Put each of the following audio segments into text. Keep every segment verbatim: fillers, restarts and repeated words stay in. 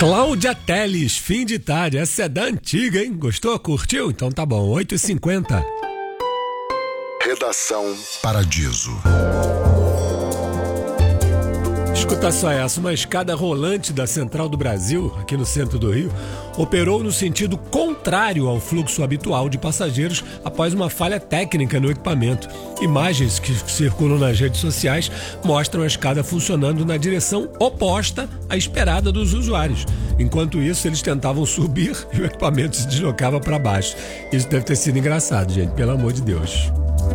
Cláudia Telles, fim de tarde. Essa é da antiga, hein? Gostou? Curtiu? Então tá bom, oito e cinquenta. Redação Paradiso. Escuta só essa, uma escada rolante da Central do Brasil, aqui no centro do Rio, operou no sentido contrário ao fluxo habitual de passageiros após uma falha técnica no equipamento. Imagens que circulam nas redes sociais mostram a escada funcionando na direção oposta à esperada dos usuários. Enquanto isso, eles tentavam subir e o equipamento se deslocava para baixo. Isso deve ter sido engraçado, gente, pelo amor de Deus.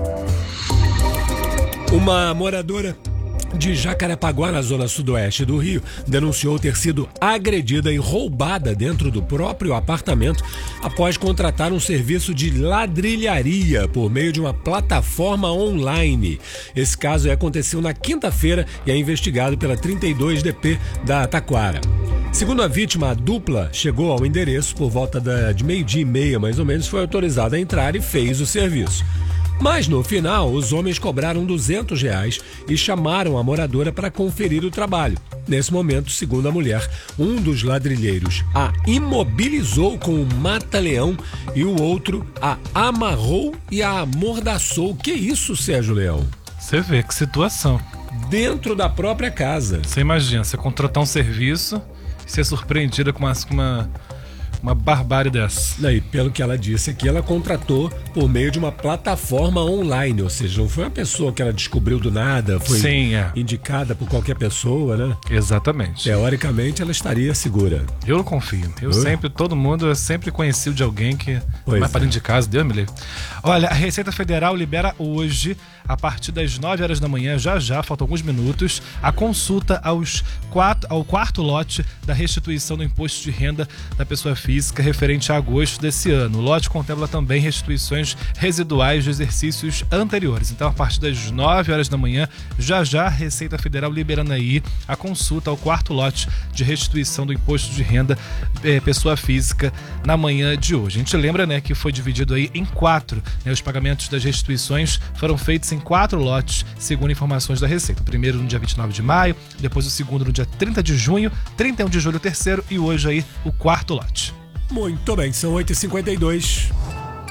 Uma moradora de Jacarepaguá, na zona sudoeste do Rio, denunciou ter sido agredida e roubada dentro do próprio apartamento após contratar um serviço de ladrilharia por meio de uma plataforma online. Esse caso aconteceu na quinta-feira e é investigado pela trinta e dois D P da Taquara. Segundo a vítima, a dupla chegou ao endereço por volta de meio-dia e meia, mais ou menos, foi autorizada a entrar e fez o serviço. Mas no final, os homens cobraram duzentos reais e chamaram a moradora para conferir o trabalho. Nesse momento, segundo a mulher, um dos ladrilheiros a imobilizou com um mata-leão e o outro a amarrou e a amordaçou. Que isso, Sérgio Leão? Você vê que situação. Dentro da própria casa. Você imagina, você contratar um serviço e ser surpreendida com uma... Com uma... Uma barbárie dessa. Daí, pelo que ela disse aqui, ela contratou por meio de uma plataforma online, ou seja, não foi uma pessoa que ela descobriu do nada, foi Sim, é. indicada por qualquer pessoa, né? Exatamente. Teoricamente, ela estaria segura. Eu não confio. Eu, eu? sempre, todo mundo, eu sempre conheci de alguém que pois vai para é. dentro de casa, Deus me livre. Olha, a Receita Federal libera hoje, a partir das nove horas da manhã, já já, faltam alguns minutos, a consulta aos quatro, ao quarto lote da restituição do imposto de renda da pessoa física referente a agosto desse ano. O lote contempla também restituições residuais de exercícios anteriores. Então, a partir das nove horas da manhã, já já a Receita Federal liberando aí a consulta ao quarto lote de restituição do imposto de renda eh, pessoa física na manhã de hoje. A gente lembra, né, que foi dividido aí em quatro, né, os pagamentos das restituições foram feitos em quatro lotes, segundo informações da Receita. O primeiro no dia vinte e nove de maio, depois o segundo no dia trinta de junho, trinta e um de julho o terceiro e hoje aí o quarto lote. Muito bem, são oito e cinquenta e dois.